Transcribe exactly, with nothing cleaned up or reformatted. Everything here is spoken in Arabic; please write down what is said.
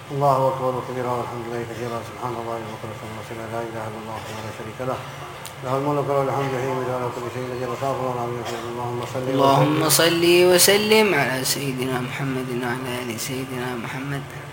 الله أكبر كبيرا والحمد لله كثيرا سبحان الله وبحمده ولا إله إلا الله وحده لا شريك له له الملك وله الحمد حين على كل شيء قدير وصافر ونعم. اللهم صل اللهم صل وسلم على سيدنا محمد وعلى آل سيدنا محمد.